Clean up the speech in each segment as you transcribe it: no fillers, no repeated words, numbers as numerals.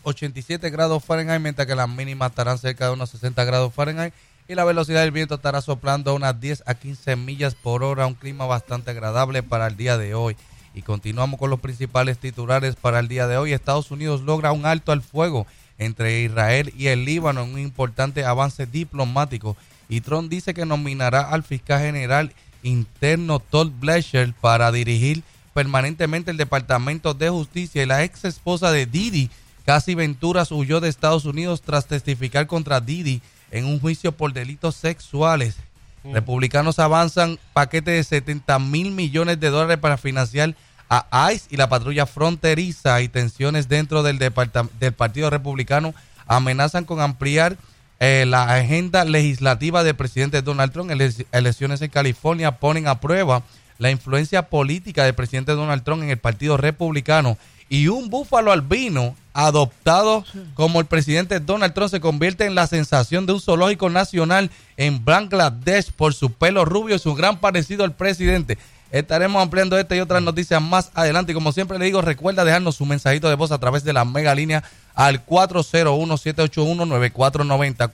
87 grados Fahrenheit, mientras que las mínimas estarán cerca de unos 60 grados Fahrenheit. Y la velocidad del viento estará soplando a unas 10 a 15 millas por hora, un clima bastante agradable para el día de hoy. Y continuamos con los principales titulares para el día de hoy. Estados Unidos logra un alto al fuego entre Israel y el Líbano en un importante avance diplomático. Y Trump dice que nominará al fiscal general interno Todd Blanchard para dirigir permanentemente el Departamento de Justicia. Y la ex esposa de Didi, Cassie Venturas, huyó de Estados Unidos tras testificar contra Didi en un juicio por delitos sexuales. Republicanos avanzan paquete de $70 mil millones para financiar a ICE y la patrulla fronteriza, y tensiones dentro del Partido Republicano amenazan con ampliar la agenda legislativa del presidente Donald Trump. Elecciones en California ponen a prueba la influencia política del presidente Donald Trump en el Partido Republicano, y un búfalo albino adoptado como el presidente Donald Trump se convierte en la sensación de un zoológico nacional en Bangladesh por su pelo rubio y su gran parecido al presidente. Estaremos ampliando esta y otras noticias más adelante. Y como siempre le digo, recuerda dejarnos su mensajito de voz a través de la mega línea al 401-781-9490.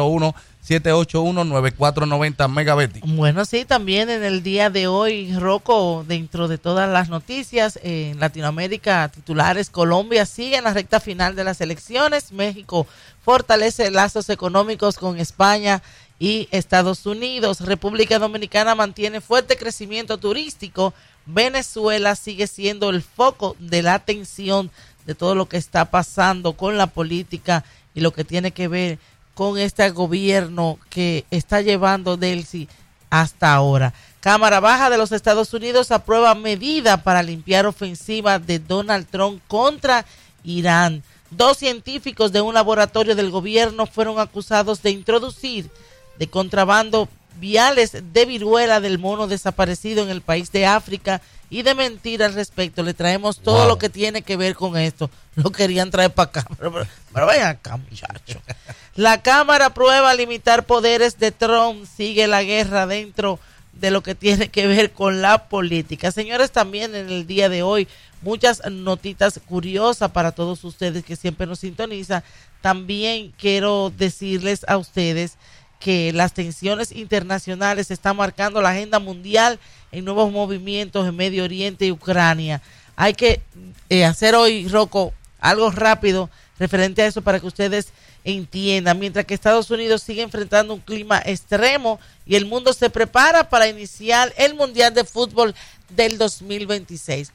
401-781-9490, Mega Betty. Bueno, sí, también en el día de hoy, Rocco, dentro de todas las noticias en Latinoamérica, titulares: Colombia sigue en la recta final de las elecciones, México fortalece lazos económicos con España y Estados Unidos, República Dominicana mantiene fuerte crecimiento turístico, Venezuela sigue siendo el foco de la atención de todo lo que está pasando con la política y lo que tiene que ver con este gobierno que está llevando Delcy hasta ahora. Cámara Baja de los Estados Unidos aprueba medida para limpiar ofensiva de Donald Trump contra Irán. 2 científicos de un laboratorio del gobierno fueron acusados de introducir de contrabando viales de viruela del mono desaparecido en el país de África y de mentir al respecto. Le traemos todo lo que tiene que ver con esto. Lo querían traer para acá, pero vayan acá, muchachos. La Cámara aprueba limitar poderes de Trump. Sigue la guerra dentro de lo que tiene que ver con la política. Señores, también en el día de hoy, muchas notitas curiosas para todos ustedes que siempre nos sintonizan. También quiero decirles a ustedes que las tensiones internacionales están marcando la agenda mundial en nuevos movimientos en Medio Oriente y Ucrania. Hay que hacer hoy, Rocco, algo rápido referente a eso para que ustedes entiendan. Mientras que Estados Unidos sigue enfrentando un clima extremo y el mundo se prepara para iniciar el Mundial de Fútbol del 2026.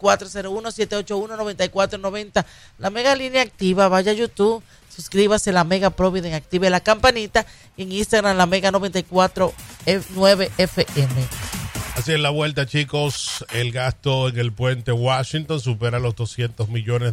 401-781-9490. La mega línea activa. Vaya a YouTube, suscríbase a la Mega Providence, active la campanita, y en Instagram la Mega 94.9 FM. Así es la vuelta, chicos. El gasto en el puente Washington supera los $200 millones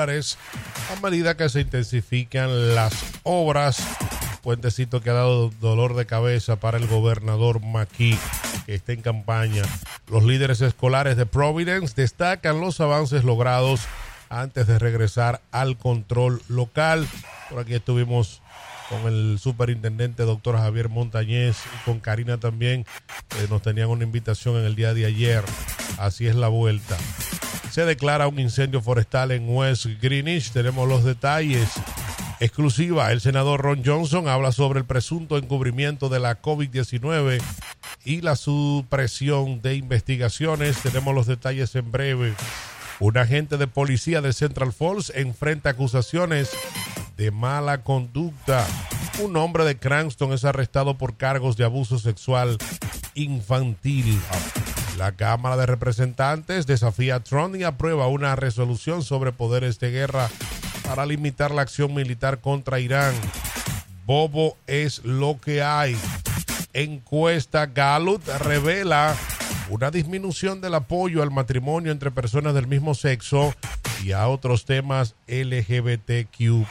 a medida que se intensifican las obras. Puentecito que ha dado dolor de cabeza para el gobernador McKee, que está en campaña. Los líderes escolares de Providence destacan los avances logrados antes de regresar al control local. Por aquí estuvimos con el superintendente doctor Javier Montañez y con Karina también. Nos tenían una invitación en el día de ayer. Así es la vuelta. Se declara un incendio forestal en West Greenwich. Tenemos los detalles. Exclusiva, el senador Ron Johnson habla sobre el presunto encubrimiento de la COVID-19 y la supresión de investigaciones. Tenemos los detalles en breve. Un agente de policía de Central Falls enfrenta acusaciones de mala conducta. Un hombre de Cranston es arrestado por cargos de abuso sexual infantil. La Cámara de Representantes desafía a Trump y aprueba una resolución sobre poderes de guerra para limitar la acción militar contra Irán. Bobo es lo que hay. Encuesta Gallup revela una disminución del apoyo al matrimonio entre personas del mismo sexo y a otros temas LGBTQ+.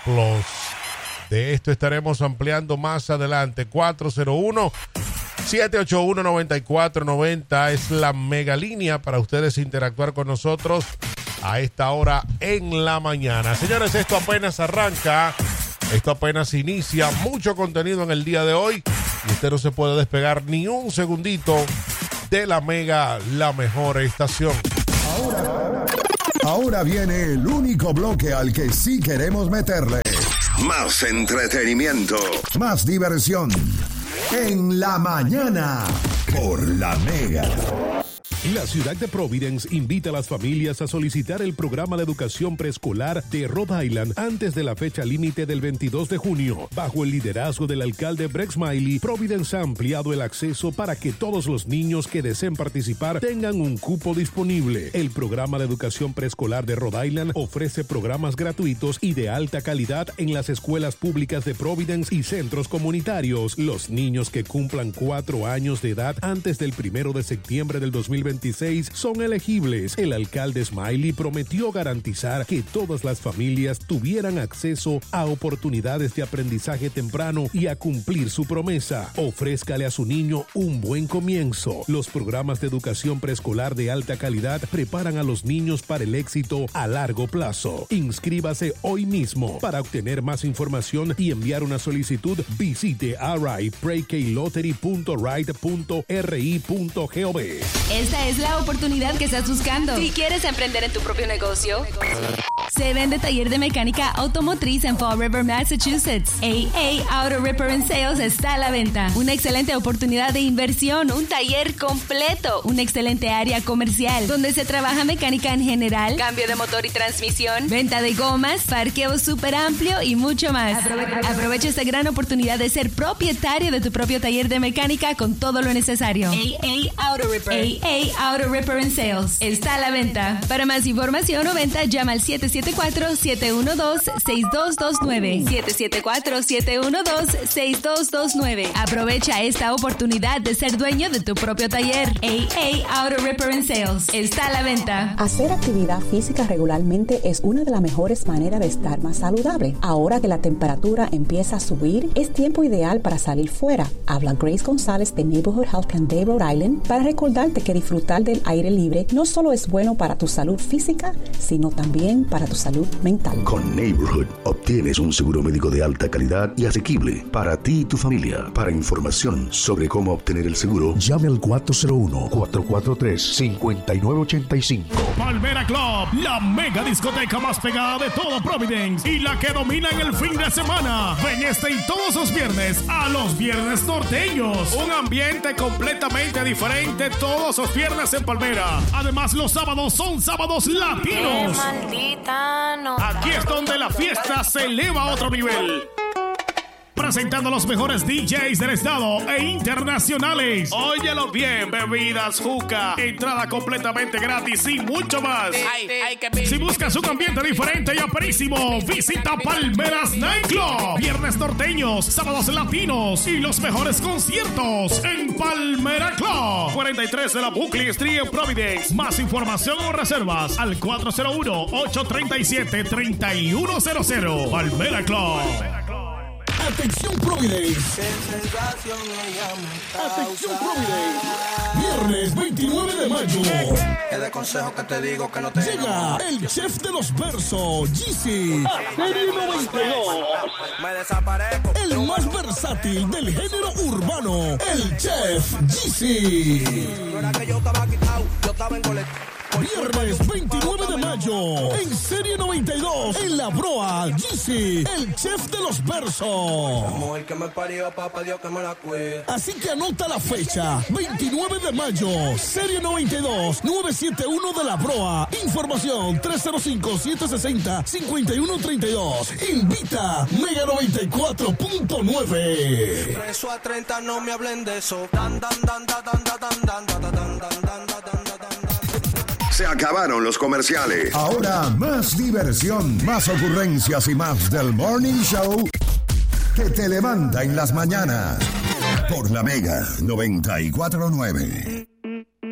De esto estaremos ampliando más adelante. 401-781-9490 es la mega línea para ustedes interactuar con nosotros a esta hora en la mañana. Señores, esto apenas arranca, esto apenas inicia, mucho contenido en el día de hoy y usted no se puede despegar ni un segundito de la mega, la mejor estación. Ahora viene el único bloque al que sí queremos meterle. Más entretenimiento. Más diversión. En la mañana. Por La Mega. La ciudad de Providence invita a las familias a solicitar el programa de educación preescolar de Rhode Island antes de la fecha límite del 22 de junio. Bajo el liderazgo del alcalde Brett Smiley, Providence ha ampliado el acceso para que todos los niños que deseen participar tengan un cupo disponible. El programa de educación preescolar de Rhode Island ofrece programas gratuitos y de alta calidad en las escuelas públicas de Providence y centros comunitarios. Los niños que cumplan 4 años de edad antes del 1 de septiembre del 2026 son elegibles. El alcalde Smiley prometió garantizar que todas las familias tuvieran acceso a oportunidades de aprendizaje temprano y a cumplir su promesa. Ofrézcale a su niño un buen comienzo. Los programas de educación preescolar de alta calidad preparan a los niños para el éxito a largo plazo. Inscríbase hoy mismo. Para obtener más información y enviar una solicitud, visite ripreklottery.ride.ri.gov. Esta es la oportunidad que estás buscando. Si quieres emprender en tu propio negocio, se vende taller de mecánica automotriz en Fall River, Massachusetts. AA Auto Repair and Sales está a la venta. Una excelente oportunidad de inversión, un taller completo, una excelente área comercial donde se trabaja mecánica en general, cambio de motor y transmisión, venta de gomas, parqueo súper amplio y mucho más. Aprovecha esta gran oportunidad de ser propietario de tu propio taller de mecánica con todo lo necesario. AA Auto Repair. Auto Repair and Sales está a la venta. Para más información o venta, llama al 774-712-6229. 774-712-6229. Aprovecha esta oportunidad de ser dueño de tu propio taller. AA Auto Repair and Sales está a la venta. Hacer actividad física regularmente es una de las mejores maneras de estar más saludable. Ahora que la temperatura empieza a subir, es tiempo ideal para salir fuera. Habla Grace González de Neighborhood Health Plan de Rhode Island para recordarte que disfrutar del aire libre no solo es bueno para tu salud física, sino también para tu salud mental. Con Neighborhood obtienes un seguro médico de alta calidad y asequible para ti y tu familia. Para información sobre cómo obtener el seguro, llame al 401-443-5985. Palmera Club, la mega discoteca más pegada de todo Providence y la que domina en el fin de semana. Ven este y todos los viernes a los Viernes Norteños. Un ambiente completamente diferente todos los viernes en Palmera. Además, los sábados son sábados latinos. Aquí es donde la fiesta se eleva a otro nivel. Presentando los mejores DJs del estado e internacionales. Óyelo bien, bebidas, juca, entrada completamente gratis y mucho más. Si buscas un ambiente diferente y aperísimo, visita Palmeras Nightclub. Viernes norteños, sábados latinos y los mejores conciertos en Palmera Club. 43 de la Buckley Street en Providence. Más información o reservas al 401-837-3100. Palmera Club. Atención Providence. Atención Providence. Viernes 29 de mayo. Es de consejo que te digo que no te. Llega el chef de los versos, Jeezy. Serie 92. Me desaparezco. El más versátil del género urbano, el chef Jeezy. No era que yo estaba quitado, yo estaba en colecto. Viernes 29 de mayo, en Serie 92, en La Broa, Jeezy, el chef de los versos. Mujer que me parió, papá Dios que me la cuide. Así que anota la fecha, 29 de mayo, Serie 92, 971 de La Broa. Información 305-760-5132. Invita Mega 94.9. Preso a 30, no me hablen de eso. Dan, dan, dan, dan, dan, dan, dan, dan, dan, dan, dan, dan. Se acabaron los comerciales. Ahora más diversión, más ocurrencias y más del Morning Show que te levanta en las mañanas. Por La Mega 94.9.